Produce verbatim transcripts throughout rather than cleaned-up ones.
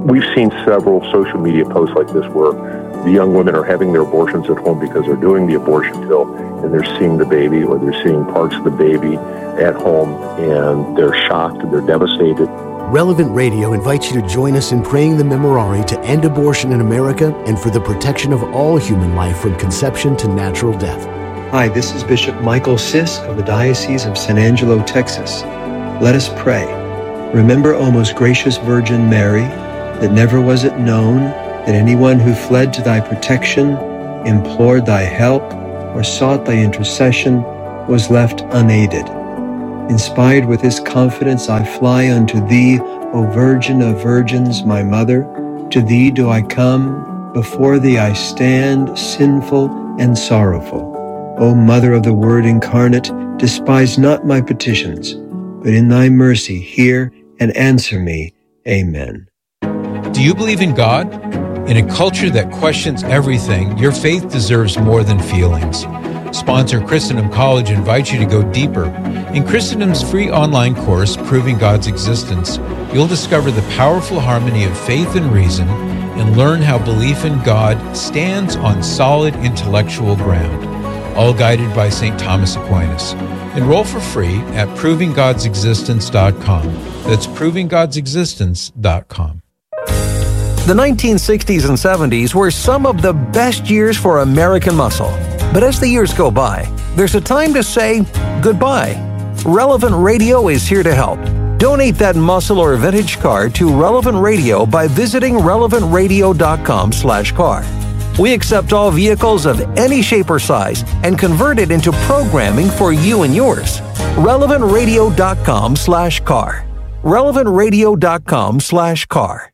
we've seen several social media posts like this where the young women are having their abortions at home because they're doing the abortion pill and they're seeing the baby or they're seeing parts of the baby at home and they're shocked, they're devastated. Relevant Radio invites you to join us in praying the Memorare to end abortion in America and for the protection of all human life from conception to natural death. Hi, this is Bishop Michael Sisk of the Diocese of San Angelo, Texas. Let us pray. Remember, O most gracious Virgin Mary, that never was it known that anyone who fled to thy protection, implored thy help, or sought thy intercession was left unaided. Inspired with this confidence, I fly unto thee, O Virgin of Virgins, my Mother. To thee do I come, before thee I stand, sinful and sorrowful. O Mother of the Word incarnate, despise not my petitions, but in thy mercy hear and answer me. Amen. Do you believe in God? In a culture that questions everything, your faith deserves more than feelings. Sponsor Christendom College invites you to go deeper. In Christendom's free online course, Proving God's Existence, you'll discover the powerful harmony of faith and reason and learn how belief in God stands on solid intellectual ground, all guided by Saint Thomas Aquinas. Enroll for free at proving gods existence dot com. That's proving gods existence dot com. The nineteen sixties and seventies were some of the best years for American muscle. But as the years go by, there's a time to say goodbye. Relevant Radio is here to help. Donate that muscle or vintage car to Relevant Radio by visiting relevant radio dot com slash car. We accept all vehicles of any shape or size and convert it into programming for you and yours. relevant radio dot com slash car. relevant radio dot com slash car.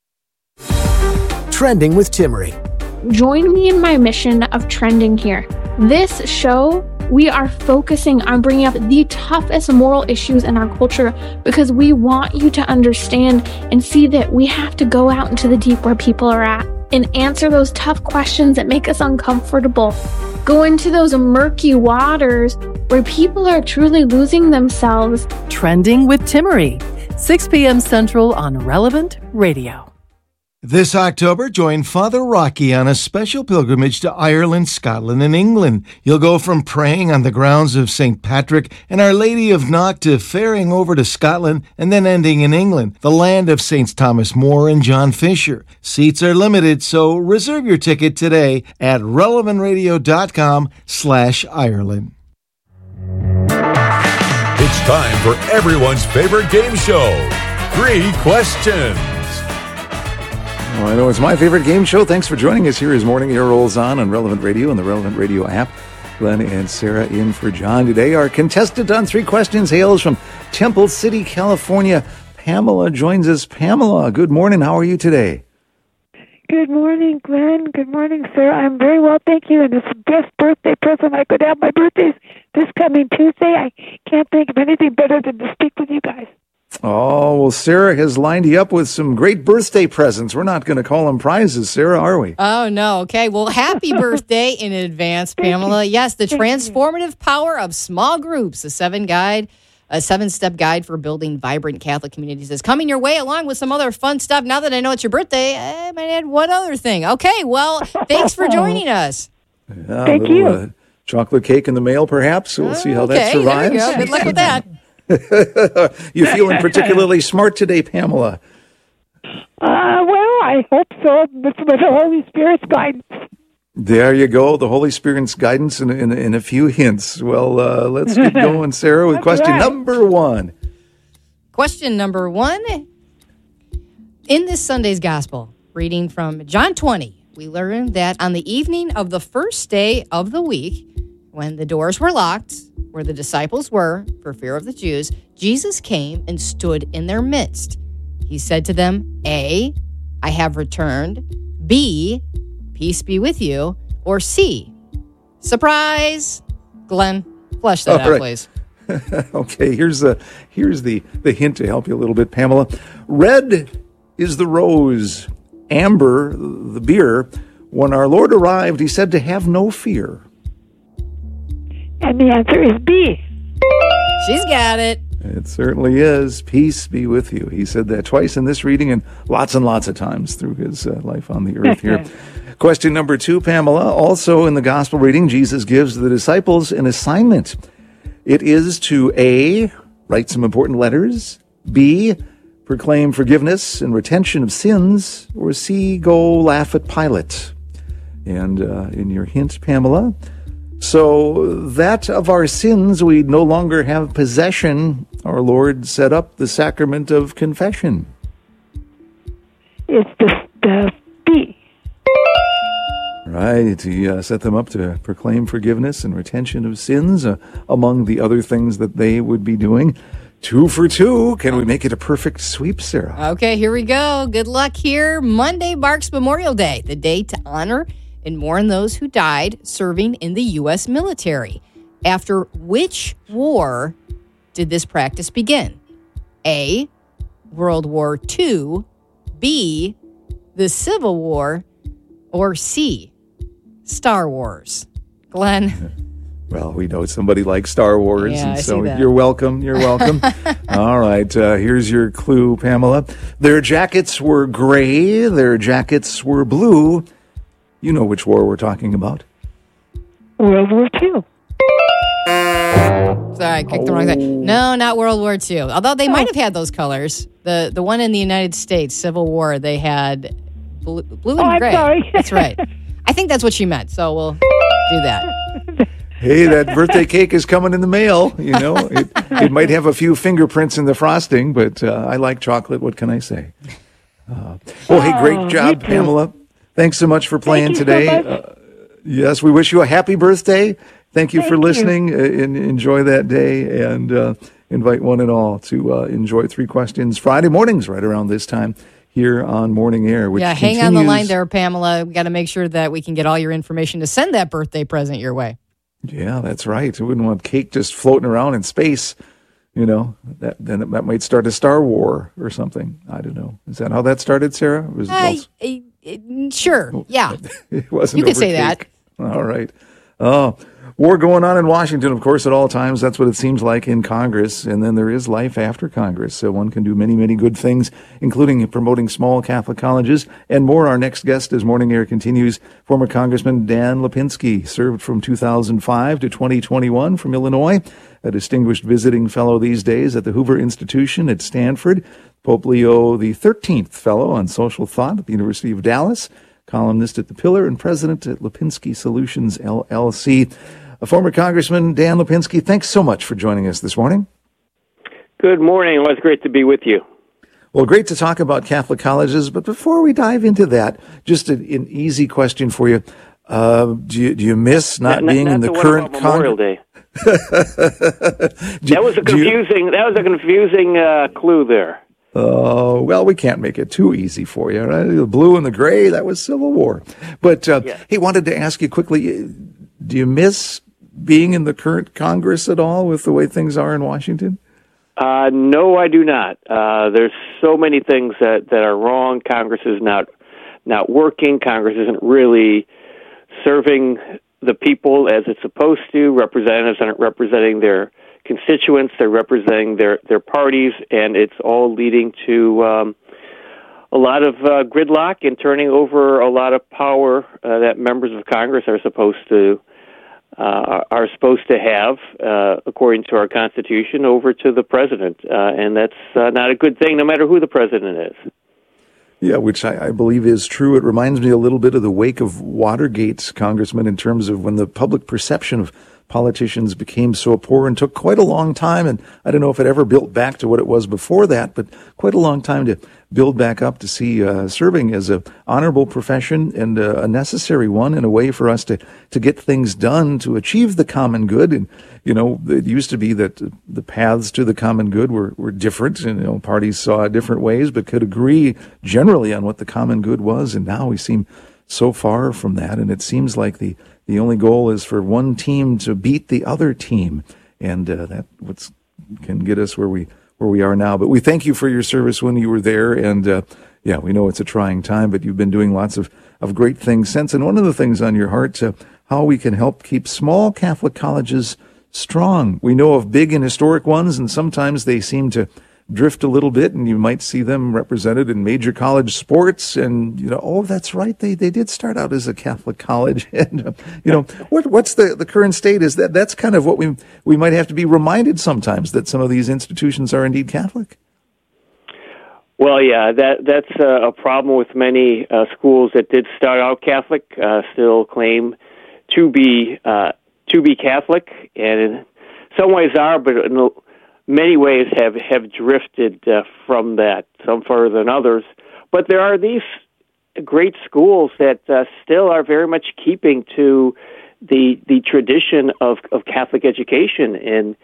Trending with Timmerie. Join me in my mission of trending here. This show, we are focusing on bringing up the toughest moral issues in our culture because we want you to understand and see that we have to go out into the deep where people are at and answer those tough questions that make us uncomfortable. Go into those murky waters where people are truly losing themselves. Trending with Timmerie, six p.m. Central on Relevant Radio. This October, join Father Rocky on a special pilgrimage to Ireland, Scotland, and England. You'll go from praying on the grounds of Saint Patrick and Our Lady of Knock to ferrying over to Scotland and then ending in England, the land of Saints Thomas More and John Fisher. Seats are limited, so reserve your ticket today at relevant radio dot com slash Ireland. It's time for everyone's favorite game show, Three Questions. Well, I know it's my favorite game show. Thanks for joining us here as Morning Air rolls on on Relevant Radio and the Relevant Radio app. Glenn and Sarah in for John today. Our contestant on Three Questions hails from Temple City, California. Pamela joins us. Pamela, good morning. How are you today? Good morning, Glenn. Good morning, Sarah. I'm very well, thank you. And it's the best birthday present I could have. My birthday's this coming Tuesday. I can't think of anything better than to speak with you guys. Oh, well, Sarah has lined you up with some great birthday presents. We're not going to call them prizes, Sarah, are we? Oh, no. Okay. Well, happy birthday in advance, Pamela. Yes, the transformative power of small groups, a seven guide, a seven-step guide for building vibrant Catholic communities is coming your way, along with some other fun stuff. Now that I know it's your birthday, I might add one other thing. Okay. Well, thanks for joining us. Yeah, Thank little, you. Uh, chocolate cake in the mail, perhaps. We'll see how okay, that survives. There you go. Good luck with that. You feeling particularly smart today, Pamela? Uh, well, I hope so, with, with the Holy Spirit's guidance. There you go, the Holy Spirit's guidance and in, in, in a few hints. Well, uh, let's get going, Sarah, with question right. number one. Question number one. In this Sunday's Gospel, reading from John twenty, we learn that on the evening of the first day of the week, when the doors were locked, where the disciples were, for fear of the Jews, Jesus came and stood in their midst. He said to them, A, I have returned. B, peace be with you. Or C, surprise. Glenn, flesh that All out, right. please. Okay, here's the here's the, the hint to help you a little bit, Pamela. Red is the rose, amber the beer. When our Lord arrived, he said to have no fear. And the answer is B. She's got it. It certainly is. Peace be with you. He said that twice in this reading and lots and lots of times through his uh, life on the earth here. Question number two, Pamela. Also in the gospel reading, Jesus gives the disciples an assignment. It is to A, write some important letters, B, proclaim forgiveness and retention of sins, or C, go laugh at Pilate. And uh, in your hint, Pamela, so that of our sins we no longer have possession, our Lord set up the sacrament of confession. It's the, the B. Right, he uh, set them up to proclaim forgiveness and retention of sins, uh, among the other things that they would be doing. Two for two. Can we make it a perfect sweep, Sarah? Okay, here we go. Good luck here. Monday marks Memorial Day, the day to honor and mourn those who died serving in the U S military. After which war did this practice begin? A, World War Two, B, the Civil War, or C, Star Wars? Glenn? Well, we know somebody likes Star Wars, Yeah, and I so see that. you're welcome. You're welcome. All right, uh, here's your clue, Pamela. Their jackets were gray. Their jackets were blue. You know which war we're talking about. World War Two. Sorry, I clicked the wrong thing. No, not World War Two. Although they might have had those colors. The the one in the United States, Civil War, they had blue, blue and Oh, I'm gray. sorry. That's right. I think that's what she meant, so we'll do that. Hey, that birthday cake is coming in the mail. You know, it, it might have a few fingerprints in the frosting, but uh, I like chocolate. What can I say? Uh, well, hey, great Oh, job, me too. Pamela. Thanks so much for playing Thank you so today. much. Uh, yes, we wish you a happy birthday. Thank you Thank for you. listening. Uh, and enjoy that day, and uh, invite one and all to uh, enjoy Three Questions Friday mornings right around this time here on Morning Air. Which Yeah, hang on the continues- line there, Pamela. We got to make sure that we can get all your information to send that birthday present your way. Yeah, that's right. We wouldn't want cake just floating around in space. You know, that then that might start a Star War or something. I don't know. Is that how that started, Sarah? It was Uh, y- y- sure, yeah. it wasn't. You could over say that. cake. All right. Oh, war going on in Washington, of course, at all times. That's what it seems like in Congress. And then there is life after Congress. So one can do many, many good things, including promoting small Catholic colleges and more. Our next guest as Morning Air continues, former Congressman Dan Lipinski, served from two thousand five to twenty twenty-one from Illinois, a distinguished visiting fellow these days at the Hoover Institution at Stanford, Pope Leo the thirteenth Fellow on Social Thought at the University of Dallas, columnist at The Pillar, and president at Lipinski Solutions, L L C. A former Congressman, Dan Lipinski, thanks so much for joining us this morning. Good morning. Well, it's great to be with you. Well, great to talk about Catholic colleges, but before we dive into that, just a, an easy question for you. Uh, do you do you miss not, not being not in the one current about Memorial Congress? Day? That was a confusing. That was a confusing uh, clue there. Oh, uh, well, we can't make it too easy for you. Right? The blue and the gray, that was Civil War. But uh, Yeah. he wanted to ask you quickly, do you miss being in the current Congress at all with the way things are in Washington? Uh, no, I do not. Uh, there's so many things that, that are wrong. Congress is not not working. Congress isn't really serving the people as it's supposed to. Representatives aren't representing their constituents. They're representing their, their parties, and it's all leading to um, a lot of uh, gridlock and turning over a lot of power uh, that members of Congress are supposed to uh, are supposed to have, uh, according to our Constitution, over to the president, uh, and that's uh, not a good thing, no matter who the president is. Yeah, which I, I believe is true. It reminds me a little bit of the wake of Watergate, Congressman, in terms of when the public perception of politicians became so poor and took quite a long time. And I don't know if it ever built back to what it was before that, but quite a long time to build back up to see uh, serving as a honorable profession and uh, a necessary one in a way for us to, to get things done to achieve the common good. And, you know, it used to be that the paths to the common good were, were different, and, you know, parties saw it different ways, but could agree generally on what the common good was. And now we seem so far from that. And it seems like the, the only goal is for one team to beat the other team. And uh, that what's can get us where we where we are now. But we thank you for your service when you were there. And uh, yeah, we know it's a trying time, but you've been doing lots of, of great things since. And one of the things on your heart, uh, how we can help keep small Catholic colleges strong. We know of big and historic ones, and sometimes they seem to drift a little bit, and you might see them represented in major college sports. And you know, oh, that's right, they they did start out as a Catholic college. And uh, you know, what what's the the current state? Is that that's kind of what we we might have to be reminded sometimes, that some of these institutions are indeed Catholic. Well, yeah, that that's uh, a problem with many uh, schools that did start out Catholic, uh, still claim to be uh, to be Catholic, and in some ways are, but in many ways have have drifted uh, from that, some further than others. But there are these great schools that uh, still are very much keeping to the the tradition of, of Catholic education and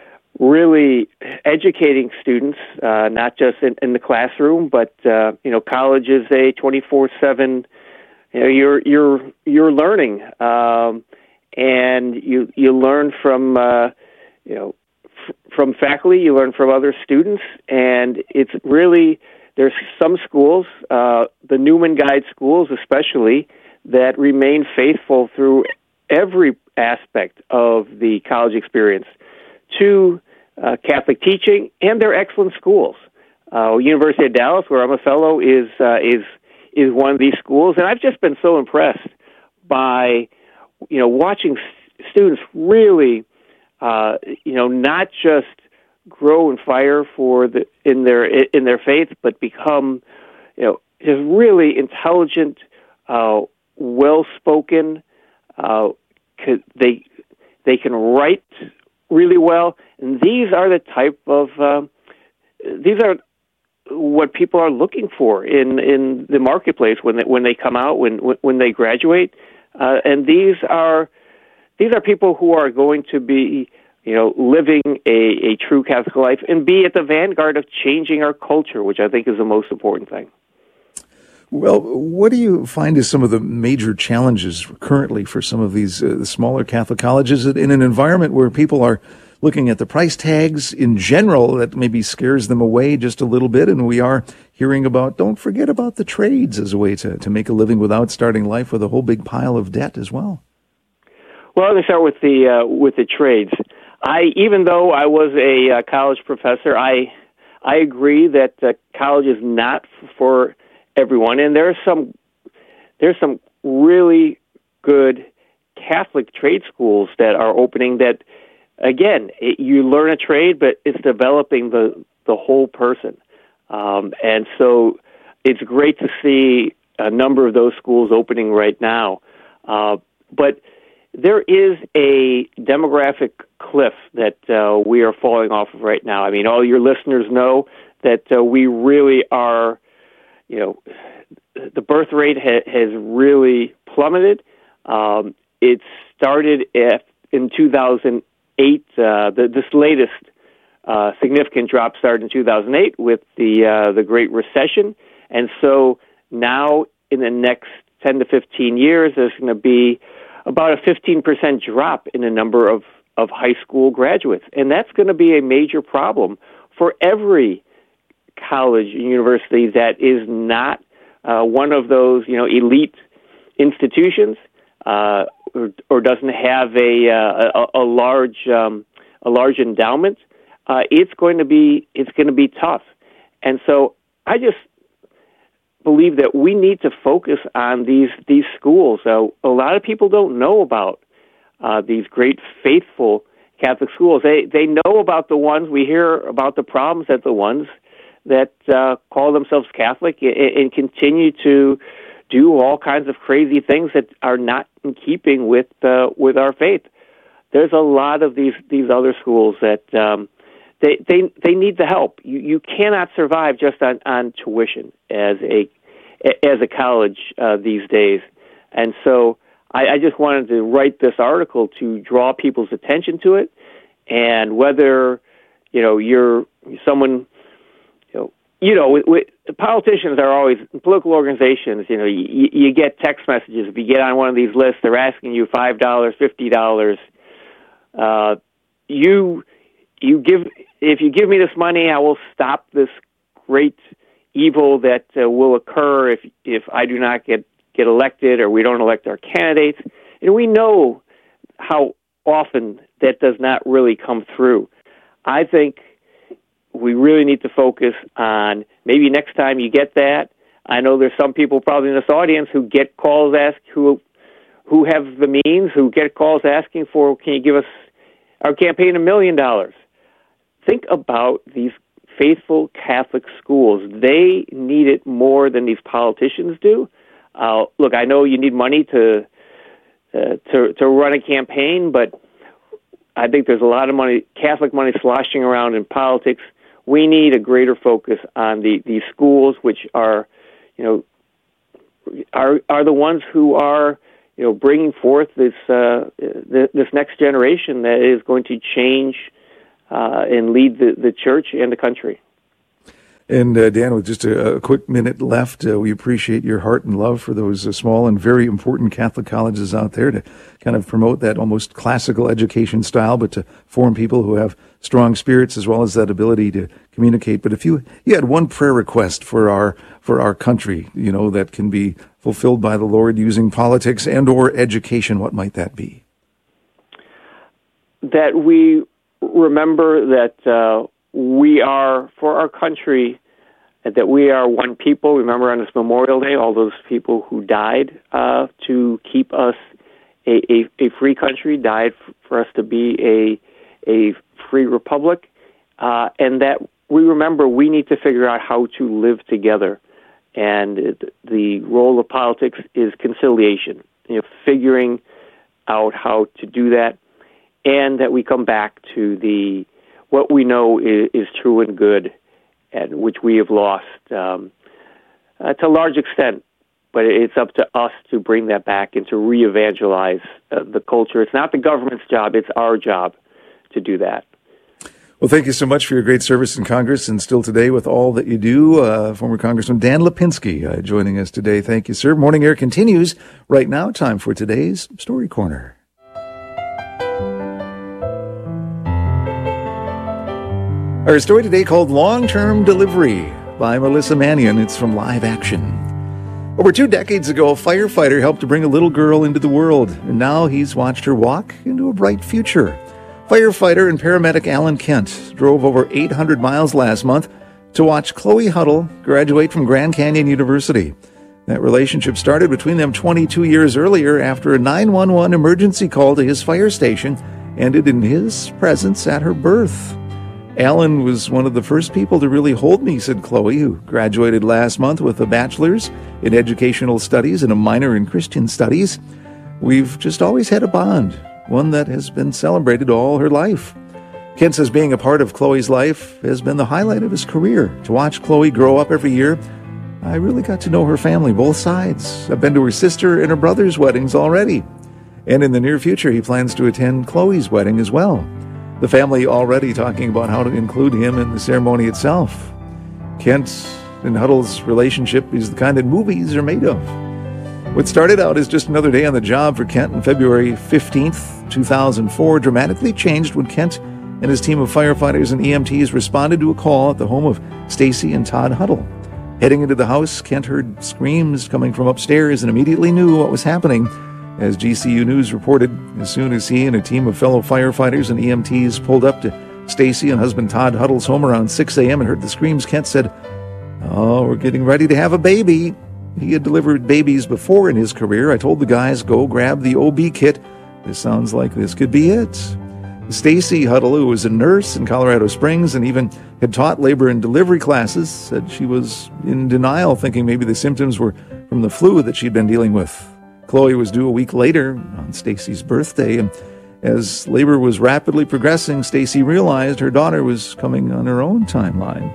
really educating students, uh, not just in, in the classroom, but uh, you know, college is a twenty-four seven. You know, you're you're you're learning, um, and you you learn from uh, you know. from faculty, you learn from other students, and it's really, there's some schools, uh, the Newman Guide schools especially, that remain faithful through every aspect of the college experience to uh, Catholic teaching, and they're excellent schools. Uh, University of Dallas, where I'm a fellow, is uh, is is one of these schools, and I've just been so impressed by, you know, watching s- students really Uh, you know, not just grow and fire for the in their in their faith, but become, you know, just really intelligent, uh, well-spoken. Uh, could, they they can write really well, and these are the type of uh, these are what people are looking for in, in the marketplace when they, when they come out, when when they graduate, uh, and these are. These are people who are going to be, you know, living a, a true Catholic life and be at the vanguard of changing our culture, which I think is the most important thing. Well, what do you find is some of the major challenges currently for some of these uh, smaller Catholic colleges in an environment where people are looking at the price tags in general that maybe scares them away just a little bit, and we are hearing about, don't forget about the trades as a way to, to make a living without starting life with a whole big pile of debt as well? Well, let me start with the uh, with the trades. I, even though I was a uh, college professor, I I agree that uh, college is not for everyone, and there are some there's some really good Catholic trade schools that are opening. That again, it, you learn a trade, but it's developing the the whole person, um, and so it's great to see a number of those schools opening right now, uh, but. There is a demographic cliff that uh, we are falling off of right now. I mean, all your listeners know that uh, we really are, you know, the birth rate ha- has really plummeted. Um, it started at, in two thousand eight. Uh, the, this latest uh, significant drop started in two thousand eight with the uh, the Great Recession, and so now in the next ten to fifteen years, there's going to be about a fifteen percent drop in the number of, of high school graduates. And that's going to be a major problem for every college and university that is not uh, one of those, you know, elite institutions uh, or, or doesn't have a, uh, a, a large um, a large endowment. Uh, it's going to be it's going to be tough. And so I just believe that we need to focus on these these schools. So a lot of people don't know about uh, these great faithful Catholic schools. They they know about the ones, we hear about the problems that the ones that uh, call themselves Catholic and, and continue to do all kinds of crazy things that are not in keeping with uh, with our faith. There's a lot of these these other schools that um, They, they they need the help. You you cannot survive just on, on tuition as a as a college uh, these days. And so I, I just wanted to write this article to draw people's attention to it. And whether you know you're someone, you know, you know, with, with, politicians are always political organizations. You know, you, you get text messages if you get on one of these lists. They're asking you five dollars, fifty dollars. Uh, you you give. If you give me this money, I will stop this great evil that uh, will occur if if I do not get, get elected or we don't elect our candidates. And we know how often that does not really come through. I think we really need to focus on maybe next time you get that. I know there's some people probably in this audience who get calls ask who who have the means, who get calls asking for, can you give us our campaign a million dollars? Think about these faithful Catholic schools. They need it more than these politicians do. Uh, look, I know you need money to, uh, to to run a campaign, but I think there's a lot of money, Catholic money, sloshing around in politics. We need a greater focus on the these schools, which are, you know, are are the ones who are, you know, bringing forth this uh, this next generation that is going to change uh, and lead the, the church and the country. And uh, Dan, with just a, a quick minute left, uh, we appreciate your heart and love for those uh, small and very important Catholic colleges out there to kind of promote that almost classical education style, but to form people who have strong spirits as well as that ability to communicate. But if you, you had one prayer request for our for our country, you know, that can be fulfilled by the Lord using politics and or education, what might that be? That we remember that uh, we are, for our country, that we are one people. Remember on this Memorial Day, all those people who died uh, to keep us a, a, a free country, died f- for us to be a, a free republic, uh, and that we remember we need to figure out how to live together. And it, the role of politics is conciliation, you know, figuring out how to do that, and that we come back to the what we know is, is true and good, and which we have lost um, uh, to a large extent. But it's up to us to bring that back and to re-evangelize uh, the culture. It's not the government's job; it's our job to do that. Well, thank you so much for your great service in Congress and still today with all that you do. Uh, former Congressman Dan Lipinski uh, joining us today. Thank you, sir. Morning Air continues right now. Time for today's Story Corner. Our story today called Long-Term Delivery by Melissa Mannion. It's from Live Action. Over two decades ago, a firefighter helped to bring a little girl into the world, and now he's watched her walk into a bright future. Firefighter and paramedic Alan Kent drove over eight hundred miles last month to watch Chloe Huddle graduate from Grand Canyon University. That relationship started between them twenty-two years earlier after a nine one one emergency call to his fire station ended in his presence at her birth. Alan was one of the first people to really hold me, said Chloe, who graduated last month with a bachelor's in educational studies and a minor in Christian studies. We've just always had a bond, one that has been celebrated all her life. Kent says being a part of Chloe's life has been the highlight of his career. To watch Chloe grow up every year, I really got to know her family, both sides. I've been to her sister and her brother's weddings already. And in the near future, he plans to attend Chloe's wedding as well. The family already talking about how to include him in the ceremony itself. Kent and Huddle's relationship is the kind that movies are made of. What started out as just another day on the job for Kent on February fifteenth, two thousand four dramatically changed when Kent and his team of firefighters and E M Ts responded to a call at the home of Stacy and Todd Huddle. Heading into the house, Kent heard screams coming from upstairs and immediately knew what was happening. As G C U News reported, as soon as he and a team of fellow firefighters and E M Ts pulled up to Stacy and husband Todd Huddle's home around six a.m. and heard the screams, Kent said, "Oh, we're getting ready to have a baby." He had delivered babies before in his career. I told the guys, go grab the O B kit. This sounds like this could be it. Stacy Huddle, who was a nurse in Colorado Springs and even had taught labor and delivery classes, said she was in denial, thinking maybe the symptoms were from the flu that she'd been dealing with. Chloe was due a week later on Stacy's birthday, and as labor was rapidly progressing, Stacy realized her daughter was coming on her own timeline.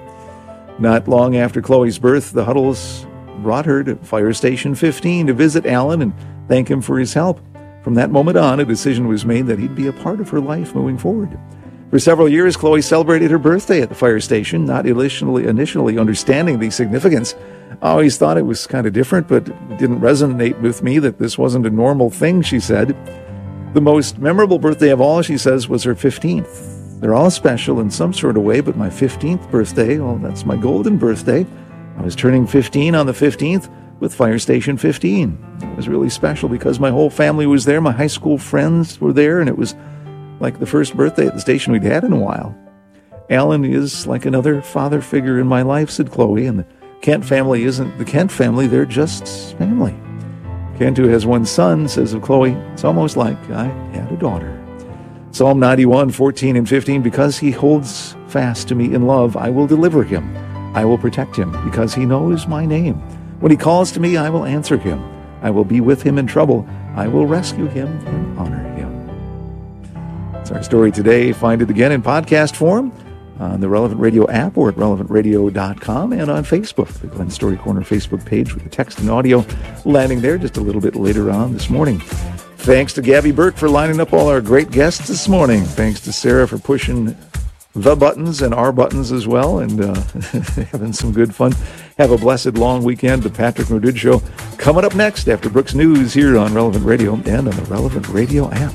Not long after Chloe's birth, the Huddles brought her to Fire Station fifteen to visit Alan and thank him for his help. From that moment on, a decision was made that he'd be a part of her life moving forward. For several years, Chloe celebrated her birthday at the fire station, not initially, initially understanding the significance. I always thought it was kind of different, but it didn't resonate with me that this wasn't a normal thing, she said. The most memorable birthday of all, she says, was her fifteenth. They're all special in some sort of way, but my fifteenth birthday, well, that's my golden birthday. I was turning fifteen on the fifteenth with Fire Station fifteen. It was really special because my whole family was there. My high school friends were there, and it was like the first birthday at the station we'd had in a while. Alan is like another father figure in my life, said Chloe, and the Kent family isn't the Kent family, they're just family. Kent, who has one son, says of Chloe, it's almost like I had a daughter. Psalm ninety-one, fourteen and fifteen, because he holds fast to me in love, I will deliver him. I will protect him, because he knows my name. When he calls to me, I will answer him. I will be with him in trouble. I will rescue him and honor him. That's our story today. Find it again in podcast form on the Relevant Radio app or at relevant radio dot com and on Facebook, the Glenn Story Corner Facebook page with the text and audio landing there just a little bit later on this morning. Thanks to Gabby Burke for lining up all our great guests this morning. Thanks to Sarah for pushing the buttons and our buttons as well and uh, having some good fun. Have a blessed long weekend. The Patrick Madrid Show coming up next after Brooks News here on Relevant Radio and on the Relevant Radio app.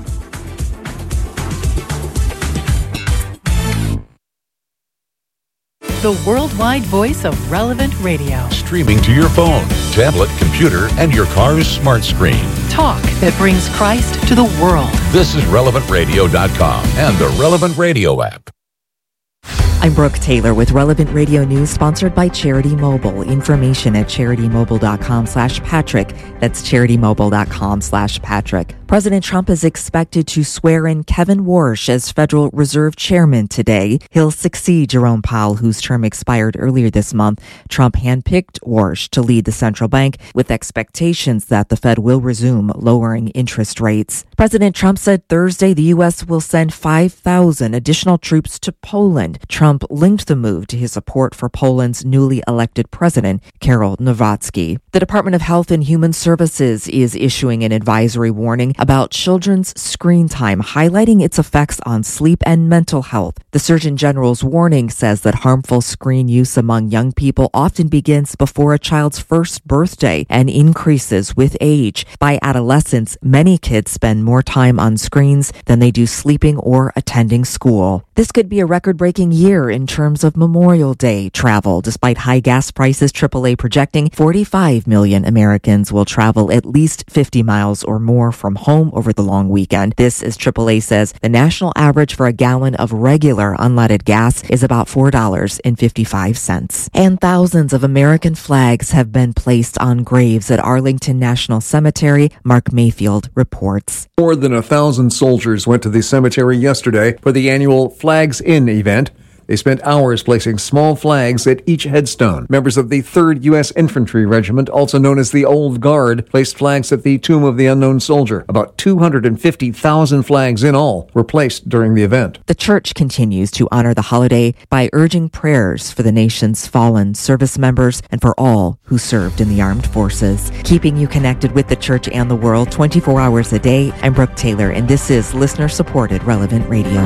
The worldwide voice of Relevant Radio. Streaming to your phone, tablet, computer, and your car's smart screen. Talk that brings Christ to the world. This is relevant radio dot com and the Relevant Radio app. I'm Brooke Taylor with Relevant Radio News, sponsored by Charity Mobile. Information at charity-mobile.com slash Patrick. That's charity-mobile.com slash Patrick. President Trump is expected to swear in Kevin Warsh as Federal Reserve Chairman today. He'll succeed Jerome Powell, whose term expired earlier this month. Trump handpicked Warsh to lead the central bank with expectations that the Fed will resume lowering interest rates. President Trump said Thursday the U S will send five thousand additional troops to Poland. Trump linked the move to his support for Poland's newly elected president, Karol Nawrocki. The Department of Health and Human Services is issuing an advisory warning about children's screen time, highlighting its effects on sleep and mental health. The Surgeon General's warning says that harmful screen use among young people often begins before a child's first birthday and increases with age. By adolescence, many kids spend more time on screens than they do sleeping or attending school. This could be a record-breaking year in terms of Memorial Day travel. Despite high gas prices, triple A projecting forty-five million Americans will travel at least fifty miles or more from home over the long weekend. This, as triple A says, the national average for a gallon of regular unleaded gas is about four dollars and fifty-five cents. And thousands of American flags have been placed on graves at Arlington National Cemetery. Mark Mayfield reports. More than a thousand soldiers went to the cemetery yesterday for the annual Flags In event. They spent hours placing small flags at each headstone. Members of the third U S Infantry Regiment, also known as the Old Guard, placed flags at the Tomb of the Unknown Soldier. About two hundred fifty thousand flags in all were placed during the event. The church continues to honor the holiday by urging prayers for the nation's fallen service members and for all who served in the armed forces. Keeping you connected with the church and the world twenty-four hours a day, I'm Brooke Taylor, and this is listener-supported Relevant Radio.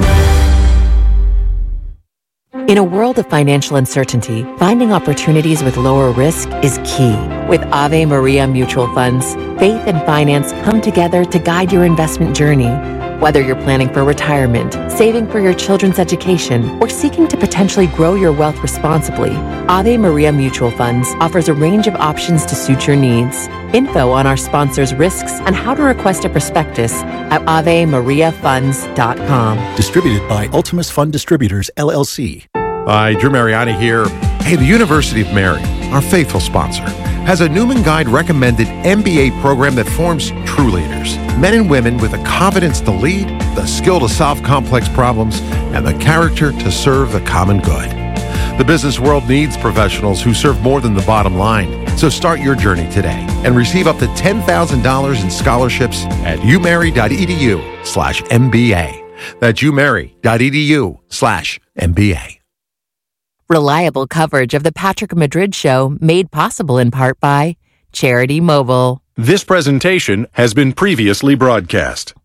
In a world of financial uncertainty, finding opportunities with lower risk is key. With Ave Maria Mutual Funds, faith and finance come together to guide your investment journey. Whether you're planning for retirement, saving for your children's education, or seeking to potentially grow your wealth responsibly, Ave Maria Mutual Funds offers a range of options to suit your needs. Info on our sponsors' risks and how to request a prospectus at ave maria funds dot com. Distributed by Ultimus Fund Distributors, L L C. Hi, Drew Mariani here. Hey, the University of Mary, our faithful sponsor, has a Newman Guide recommended M B A program that forms true leaders. Men and women with the confidence to lead, the skill to solve complex problems, and the character to serve the common good. The business world needs professionals who serve more than the bottom line. So start your journey today and receive up to ten thousand dollars in scholarships at umary.edu slash MBA. That's umary.edu slash MBA. Reliable coverage of the Patrick Madrid Show made possible in part by Charity Mobile. This presentation has been previously broadcast.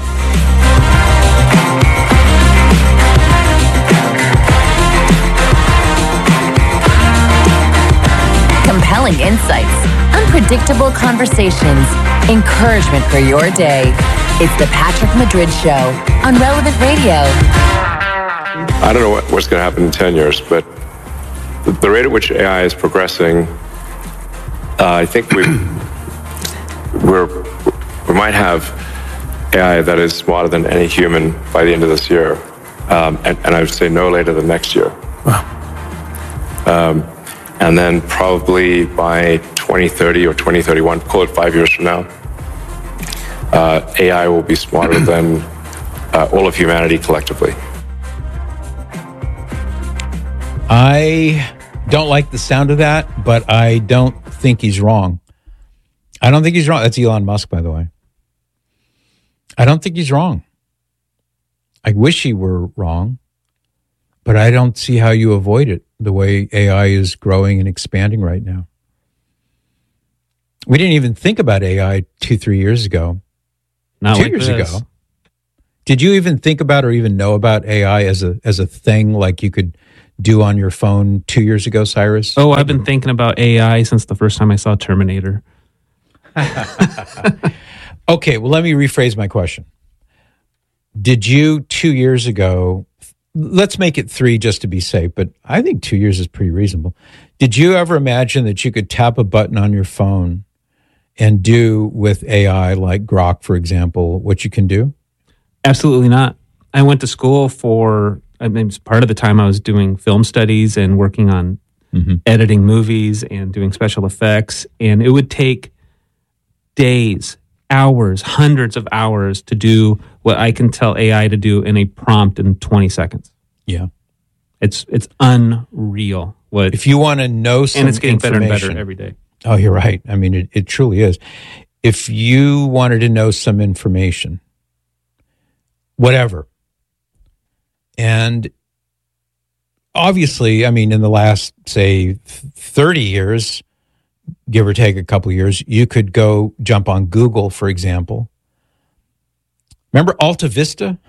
Compelling insights, unpredictable conversations, encouragement for your day. It's the Patrick Madrid Show on Relevant Radio. I don't know what, what's going to happen in ten years, but the, the rate at which A I is progressing, uh, I think we we're we might have A I that is smarter than any human by the end of this year, um, and, and I would say no later than next year. Wow. Um, and then probably by twenty thirty or twenty thirty-one, call it five years from now, uh, A I will be smarter than uh, all of humanity collectively. I don't like the sound of that, but I don't think he's wrong. I don't think he's wrong. That's Elon Musk, by the way. I don't think he's wrong. I wish he were wrong, but I don't see how you avoid it the way A I is growing and expanding right now. We didn't even think about A I two, three years ago. Not two like years this. ago. Did you even think about or even know about A I as a as a thing like you could do on your phone two years ago, Cyrus? Oh, I've been thinking about A I since the first time I saw Terminator. Okay, well, let me rephrase my question. Did you two years ago, let's make it three just to be safe, but I think two years is pretty reasonable. Did you ever imagine that you could tap a button on your phone and do with A I, like Grok, for example, what you can do? Absolutely not. I went to school for, I mean, part of the time I was doing film studies and working on mm-hmm. editing movies and doing special effects, and it would take days, hours, hundreds of hours to do what I can tell A I to do in a prompt in twenty seconds. Yeah. It's it's unreal. What if you want to know some and it's getting better and information. better every day. Oh, you're right. I mean, it, it truly is. If you wanted to know some information, whatever, and obviously, I mean, in the last, say, thirty years, give or take a couple of years, you could go jump on Google, for example. Remember Alta Vista?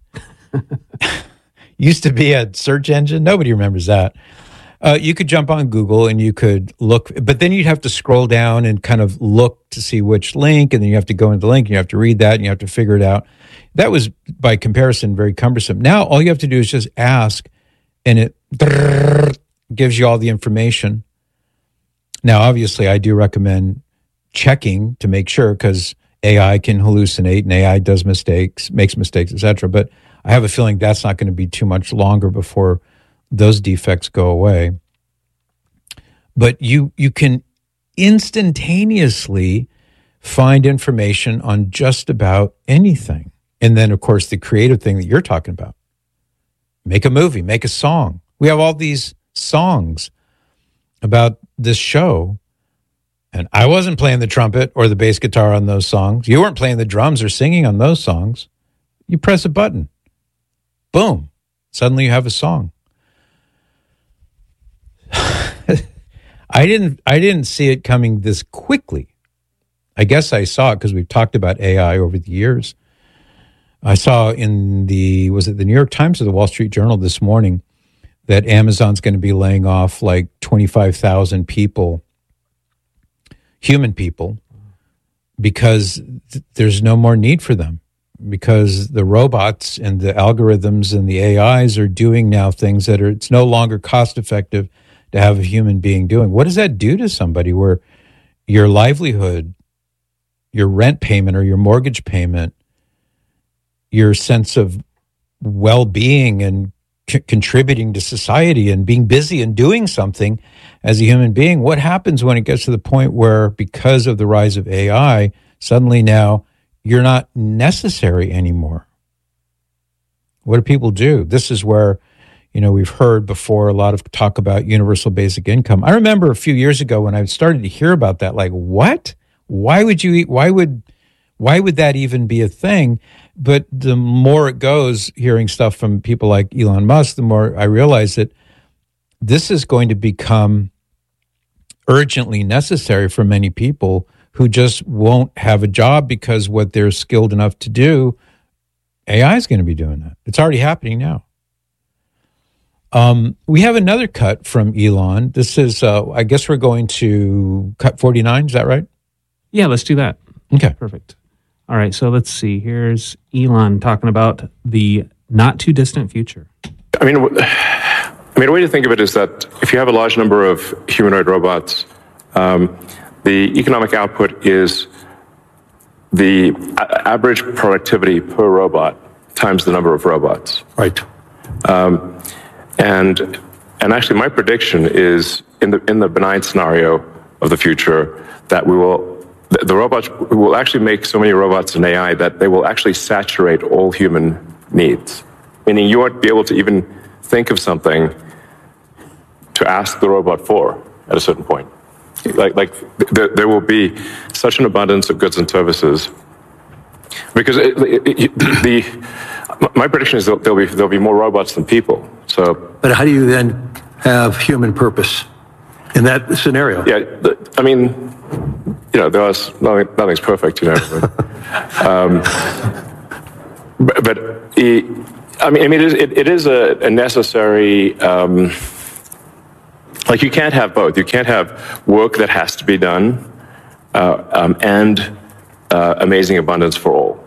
Used to be a search engine. Nobody remembers that. Uh, you could jump on Google and you could look, but then you'd have to scroll down and kind of look to see which link, and then you have to go into the link and you have to read that and you have to figure it out. That was, by comparison, very cumbersome. Now, all you have to do is just ask, and it gives you all the information. Now, obviously, I do recommend checking to make sure, because A I can hallucinate and A I does mistakes, makes mistakes, et cetera. But I have a feeling that's not going to be too much longer before those defects go away. But you you can instantaneously find information on just about anything. And then, of course, the creative thing that you're talking about. Make a movie, make a song. We have all these songs about this show, and I wasn't playing the trumpet or the bass guitar on those songs. You weren't playing the drums or singing on those songs. You press a button. Boom. Suddenly you have a song. I didn't I didn't see it coming this quickly. I guess I saw it because we've talked about A I over the years. I saw in the, was it the New York Times or the Wall Street Journal this morning, that Amazon's going to be laying off like twenty-five thousand people, human people, because th- there's no more need for them, because the robots and the algorithms and the A Is are doing now things that are, it's no longer cost effective to have a human being doing. What does that do to somebody where your livelihood, your rent payment or your mortgage payment, your sense of well-being and c- contributing to society and being busy and doing something as a human being? What happens when it gets to the point where, because of the rise of A I, suddenly now you're not necessary anymore? What do people do? This is where, you know, we've heard before a lot of talk about universal basic income. I remember a few years ago when I started to hear about that, like, what? Why would you eat? Why would, why would that even be a thing? But the more it goes, hearing stuff from people like Elon Musk, the more I realize that this is going to become urgently necessary for many people who just won't have a job, because what they're skilled enough to do, A I is going to be doing that. It's already happening now. Um, we have another cut from Elon. This is, uh, I guess we're going to cut forty-nine. Is that right? Yeah, let's do that. Okay. Perfect. All right, so let's see. Here's Elon talking about the not too distant future. I mean, I mean, a way to think of it is that if you have a large number of humanoid robots, um, the economic output is the a- average productivity per robot times the number of robots. Right. Um, and and actually, my prediction is in the in the benign scenario of the future that we will the, the robots we will actually make so many robots and A I that they will actually saturate all human needs. Meaning, you won't be able to even think of something to ask the robot for at a certain point. Like like th- there will be such an abundance of goods and services because it, it, it, the my prediction is that there'll be there'll be more robots than people. So, but how do you then have human purpose in that scenario? Yeah, the, I mean, you know, there's nothing, nothing's perfect, you know. But, um, but, but it, I mean, I mean, it is, it, it is a, a necessary. Um, like you can't have both. You can't have work that has to be done uh, um, and uh, amazing abundance for all.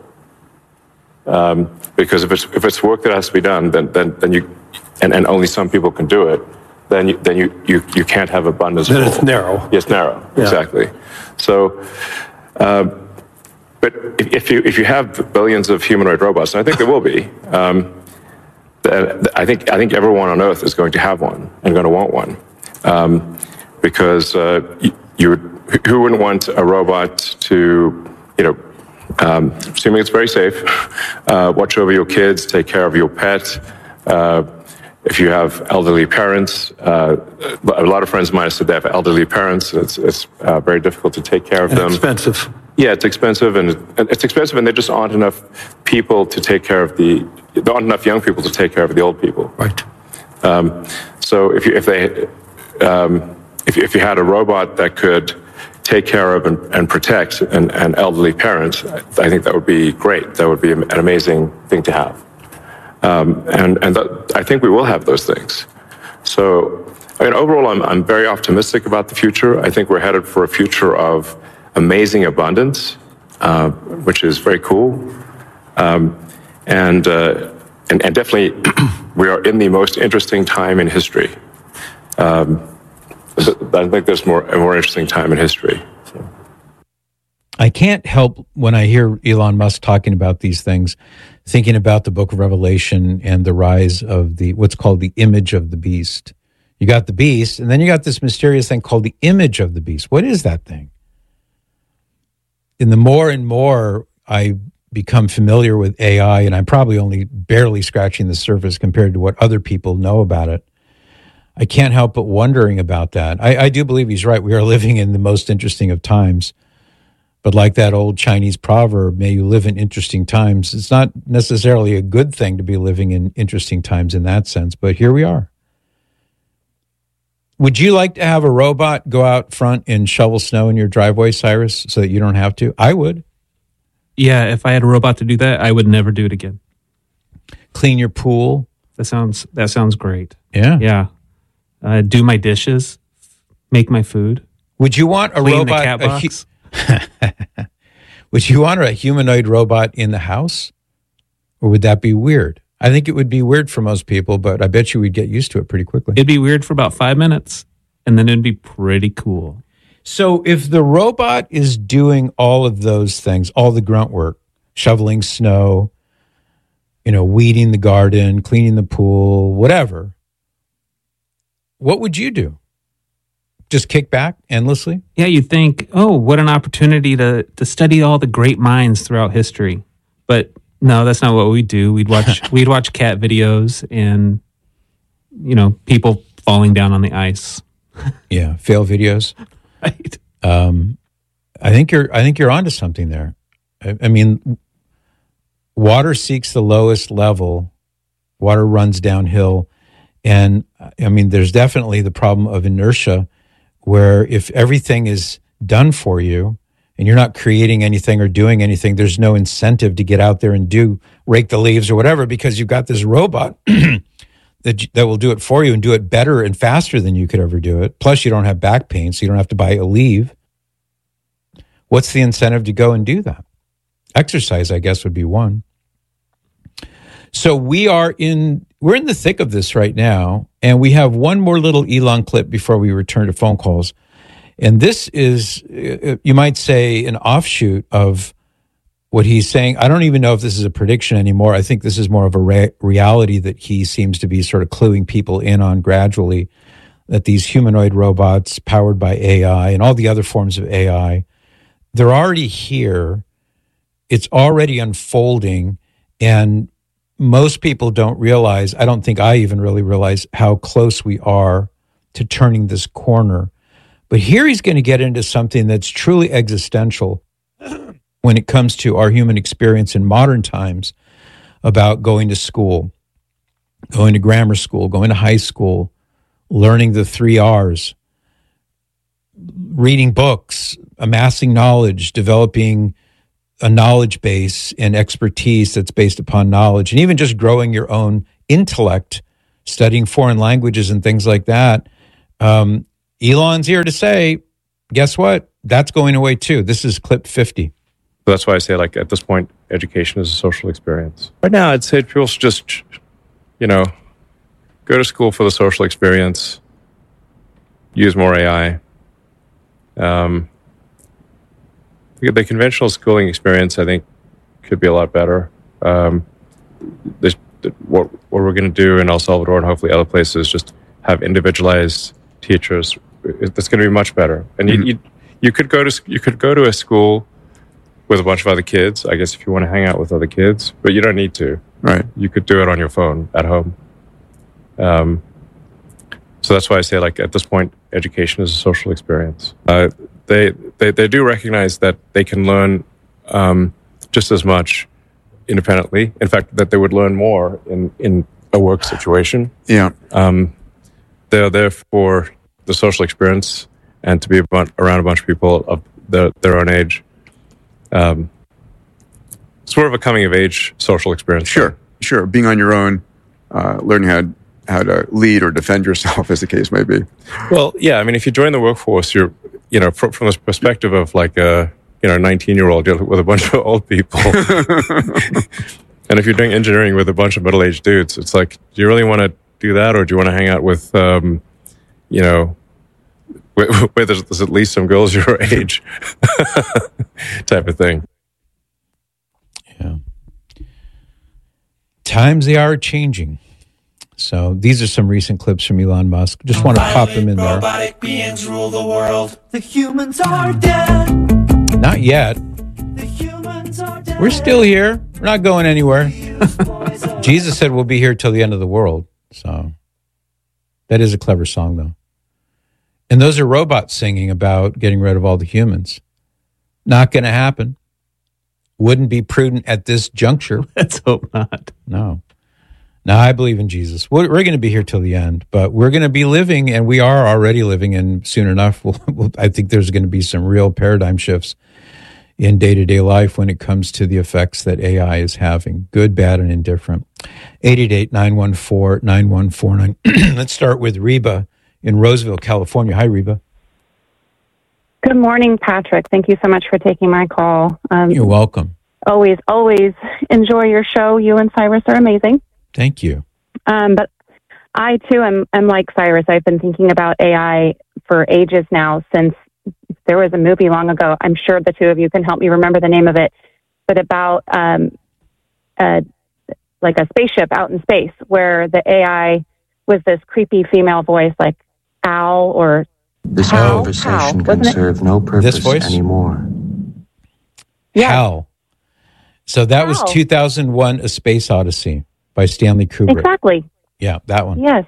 Um, because if it's if it's work that has to be done, then then then you and, and only some people can do it, then you then you you, you can't have abundance. Then for it's all. narrow. Yes, narrow. Yeah. Exactly. So, uh, but if, if you if you have billions of humanoid robots, and I think there will be, um, then I think I think everyone on Earth is going to have one and going to want one, um, because uh, you, you would, who wouldn't want a robot to, you know. Um, assuming it's very safe, uh, watch over your kids, take care of your pet. Uh, if you have elderly parents, uh, a lot of friends of mine said they have elderly parents. It's, it's uh, very difficult to take care of And them. expensive. Yeah, it's expensive, and it's expensive, and there just aren't enough people to take care of the. There aren't enough young people to take care of the old people. Right. Um, so if you if they um, if if you had a robot that could take care of and, and protect an, an elderly parents, I think that would be great. That would be an amazing thing to have. Um, and and that, I think we will have those things. So, I mean, overall, I'm, I'm very optimistic about the future. I think we're headed for a future of amazing abundance, uh, which is very cool. Um, and, uh, and, and definitely, we are in the most interesting time in history. Um, I think there's more a more interesting time in history. So. I can't help when I hear Elon Musk talking about these things, thinking about the Book of Revelation and the rise of the what's called the image of the beast. You got the beast, and then you got this mysterious thing called the image of the beast. What is that thing? And the more and more I become familiar with A I, and I'm probably only barely scratching the surface compared to what other people know about it, I can't help but wondering about that. I, I do believe he's right. We are living in the most interesting of times. But like that old Chinese proverb, may you live in interesting times, it's not necessarily a good thing to be living in interesting times in that sense, but here we are. Would you like to have a robot go out front and shovel snow in your driveway, Cyrus, so that you don't have to? I would. Yeah, if I had a robot to do that, I would never do it again. Clean your pool. That sounds that sounds great. Yeah. Yeah. Uh, do my dishes, make my food. Would you want a Clean robot? the cat a box. hu- would you want a humanoid robot in the house, or would that be weird? I think it would be weird for most people, but I bet you we'd get used to it pretty quickly. It'd be weird for about five minutes, and then it'd be pretty cool. So if the robot is doing all of those things, all the grunt work, shoveling snow, you know, weeding the garden, cleaning the pool, whatever, what would you do? Just kick back endlessly? Yeah, you'd think, oh, what an opportunity to to study all the great minds throughout history. But no, that's not what we do. We'd watch we'd watch cat videos and, you know, people falling down on the ice. Yeah, fail videos. Right. Um, I think you're I think you're onto something there. I, I mean, water seeks the lowest level. Water runs downhill. And I mean, there's definitely the problem of inertia, where if everything is done for you and you're not creating anything or doing anything, there's no incentive to get out there and do rake the leaves or whatever, because you've got this robot that that will do it for you and do it better and faster than you could ever do it. Plus, you don't have back pain, so you don't have to buy a leave. What's the incentive to go and do that? Exercise, I guess, would be one. So we are in, we're in the thick of this right now, and we have one more little Elon clip before we return to phone calls. And this is, you might say, an offshoot of what he's saying, I don't even know if this is a prediction anymore. I think this is more of a re- reality that he seems to be sort of cluing people in on gradually, that these humanoid robots powered by A I and all the other forms of A I, they're already here. It's already unfolding. And most people don't realize, I don't think I even really realize how close we are to turning this corner. But here he's going to get into something that's truly existential when it comes to our human experience in modern times about going to school, going to grammar school, going to high school, learning the three R's, reading books, amassing knowledge, developing a knowledge base and expertise that's based upon knowledge, and even just growing your own intellect, studying foreign languages and things like that. Um, Elon's here to say, guess what? That's going away too. This is clip fifty. That's why I say, like, at this point, education is a social experience. Right now, I'd say people should just, you know, go to school for the social experience, use more A I. Um, the conventional schooling experience, I think, could be a lot better. Um, this, what, what we're going to do in El Salvador and hopefully other places, just have individualized teachers. That's going to be much better. And mm-hmm. you, you you could go to you could go to a school with a bunch of other kids, I guess, if you want to hang out with other kids, but you don't need to. Right. You could do it on your phone at home. Um, so that's why I say, like, at this point, education is a social experience. Uh, they, they they do recognize that they can learn um, just as much independently. In fact, that they would learn more in, in a work situation. Yeah. Um, they're there for the social experience and to be about, around a bunch of people of their, their own age. Um, sort of a coming of age social experience. Sure, thing. sure. Being on your own, uh, learning how how to lead or defend yourself, as the case may be. Well, yeah. I mean, if you join the workforce, you're, you know, from, from this perspective of like a, you know, nineteen-year-old dealing with a bunch of old people. And if you're doing engineering with a bunch of middle-aged dudes, it's like, do you really want to do that, or do you want to hang out with, um, you know, where, where there's, there's at least some girls your age, type of thing. Yeah. Times they are changing. So these are some recent clips from Elon Musk. Just want to pop them in there. Robotic beings rule the world. The humans are dead. Not yet. The humans are dead. We're still here. We're not going anywhere. Jesus said we'll be here till the end of the world. So that is a clever song, though. And those are robots singing about getting rid of all the humans. Not going to happen. Wouldn't be prudent at this juncture. Let's hope not. No. No, I believe in Jesus. We're, we're going to be here till the end, but we're going to be living, and we are already living, and soon enough, we'll, we'll, I think there's going to be some real paradigm shifts in day-to-day life when it comes to the effects that A I is having, good, bad, and indifferent. eight eight eight, nine one four, nine one four nine. Let's start with Reba in Roseville, California. Hi, Reba. Good morning, Patrick. Thank you so much for taking my call. Um, You're welcome. Always, always enjoy your show. You and Cyrus are amazing. Thank you. Um, but I, too, am, am like Cyrus. I've been thinking about A I for ages now, since there was a movie long ago. I'm sure the two of you can help me remember the name of it, but about um, uh, like a spaceship out in space where the A I was this creepy female voice like Al or This Hal, conversation Hal, can wasn't it? serve no This purpose voice? anymore. Yeah. Hal. So that was Hal. two thousand one, A Space Odyssey by Stanley Kubrick. Exactly. Yeah, that one. Yes.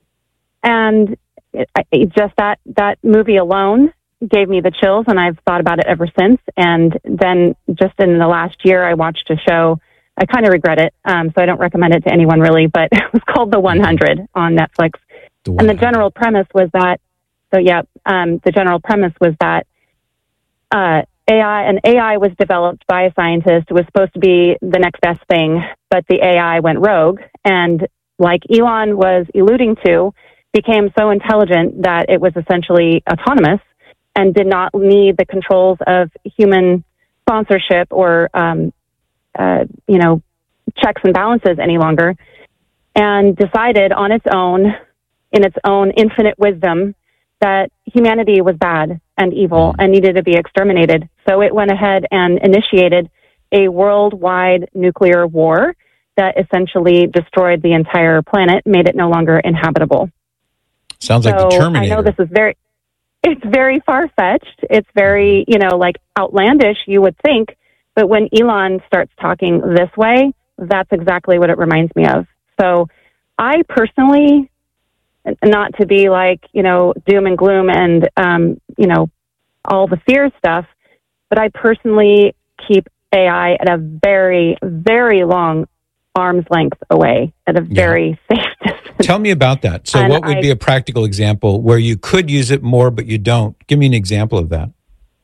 And it, it just that, that movie alone gave me the chills, and I've thought about it ever since. And then just in the last year, I watched a show. I kind of regret it, um, so I don't recommend it to anyone really, but it was called The one hundred on Netflix. The and the general premise was that, so yeah, um, the general premise was that uh, A I, an A I was developed by a scientist. It was supposed to be the next best thing, but the A I went rogue, and like Elon was alluding to, became so intelligent that it was essentially autonomous and did not need the controls of human sponsorship or, um, uh, you know, checks and balances any longer, and decided on its own, in its own infinite wisdom, that humanity was bad and evil and needed to be exterminated. So it went ahead and initiated a worldwide nuclear war that essentially destroyed the entire planet, made it no longer inhabitable. Sounds like so the Terminator. I know this is very, it's very far-fetched. It's very, you know, like outlandish, you would think. But when Elon starts talking this way, that's exactly what it reminds me of. So I personally, not to be like, you know, doom and gloom and, um, you know, all the fear stuff, but I personally keep A I at a very, very long arm's length away, at a very yeah. safe distance. Tell me about that. So and what would I, be a practical example where you could use it more, but you don't? Give me an example of that.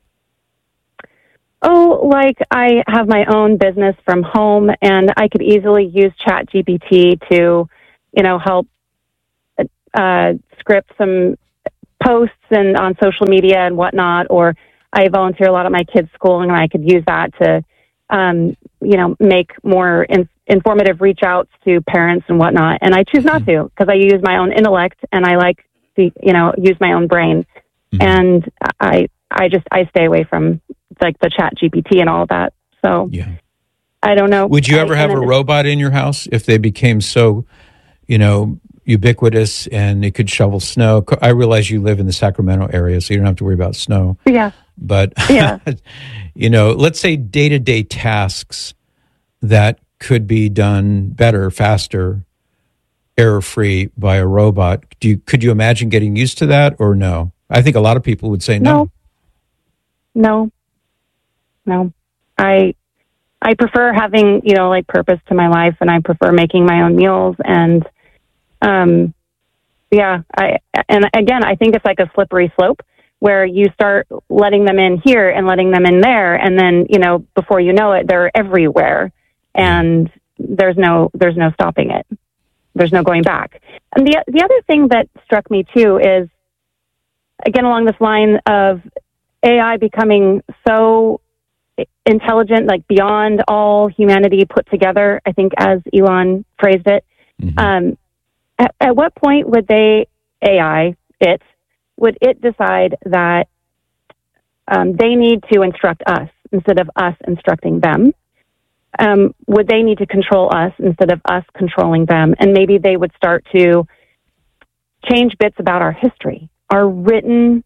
Oh, like I have my own business from home, and I could easily use ChatGPT to, you know, help uh, script some posts and on social media and whatnot. Or I volunteer a lot at my kids' school, and I could use that to, um, you know, make more in, informative reach outs to parents and whatnot. And I choose not to because I use my own intellect and I like to, you know, use my own brain. Mm-hmm. And I, I just I stay away from like the Chat G P T and all of that. So yeah. I don't know. Would you ever I, have a robot in your house if they became so, you know, ubiquitous and it could shovel snow? I realize you live in the Sacramento area, so you don't have to worry about snow. Yeah. But, yeah. you know, let's say day-to-day tasks that could be done better, faster, error-free by a robot. Do you, could you imagine getting used to that or no? I think a lot of people would say no. No. No. I I prefer having, you know, like purpose to my life, and I prefer making my own meals. And um yeah, I and again I think it's like a slippery slope where you start letting them in here and letting them in there, and then, you know, before you know it, they're everywhere, and there's no there's no stopping it. There's no going back. And the the other thing that struck me too is, again, along this line of A I becoming so intelligent, like beyond all humanity put together, I think, as Elon phrased it. Mm-hmm. Um, at, at what point would they, A I, it, would it decide that um, they need to instruct us instead of us instructing them? Um, would they need to control us instead of us controlling them? And maybe they would start to change bits about our history, our written,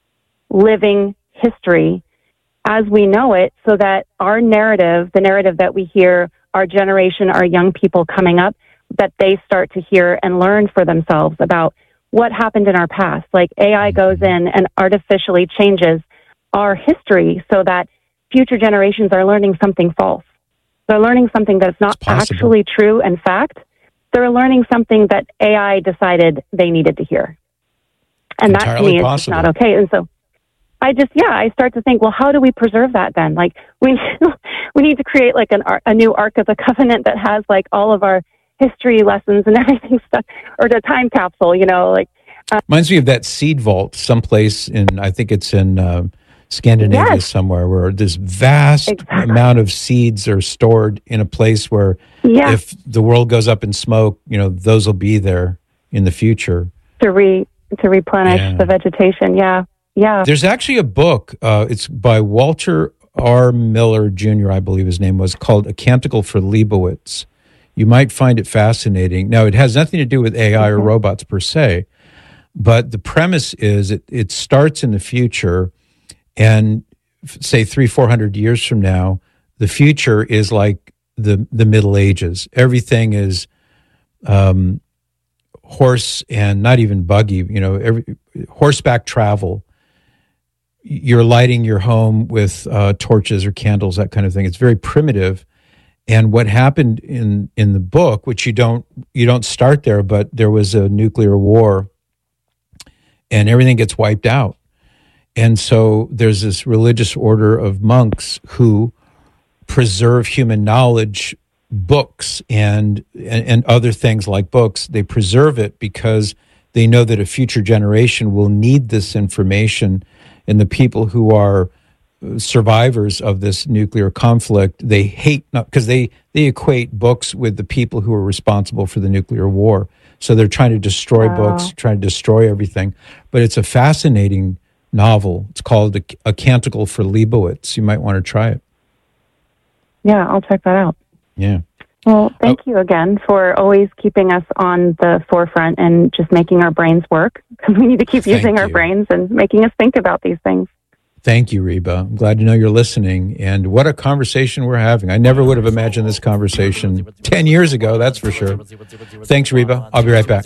living history as we know it, so that our narrative, the narrative that we hear, our generation, our young people coming up, that they start to hear and learn for themselves about what happened in our past. Like A I goes in and artificially changes our history so that future generations are learning something false. They're learning something that's not actually true and fact. They're learning something that A I decided they needed to hear. And that to me is just not okay. And so I just, yeah, I start to think, well, how do we preserve that then? Like, we we need to create like an a new Ark of the Covenant that has like all of our history lessons and everything stuff, or the time capsule, you know, like. Uh, Reminds me of that seed vault someplace in, I think it's in uh, Scandinavia yes. somewhere, where this vast exactly. amount of seeds are stored in a place where yeah. if the world goes up in smoke, you know, those will be there in the future. To re to replenish yeah. the vegetation, yeah. Yeah. There's actually a book. Uh, it's by Walter R. Miller Junior, I believe his name was, called A Canticle for Leibowitz. You might find it fascinating. Now, it has nothing to do with A I mm-hmm. or robots per se, but the premise is it, it starts in the future, and say three, four hundred years from now, the future is like the the Middle Ages. Everything is um, horse and not even buggy. You know, every, horseback travel. You're lighting your home with uh, torches or candles, that kind of thing. It's very primitive. And what happened in, in the book, which you don't you don't start there, but there was a nuclear war, and everything gets wiped out. And so there's this religious order of monks who preserve human knowledge, books, and, and and other things like books. They preserve it because they know that a future generation will need this information. And the people who are survivors of this nuclear conflict, they hate, not because they, they equate books with the people who are responsible for the nuclear war. So they're trying to destroy wow. books, trying to destroy everything. But it's a fascinating novel. It's called A, A Canticle for Leibowitz. You might want to try it. Yeah, I'll check that out. Yeah. Well, thank oh. you again for always keeping us on the forefront and just making our brains work, because we need to keep Thank using our you. brains and making us think about these things. Thank you, Reba. I'm glad to know you're listening. And what a conversation we're having. I never would have imagined this conversation ten years ago, that's for sure. Thanks, Reba. I'll be right back.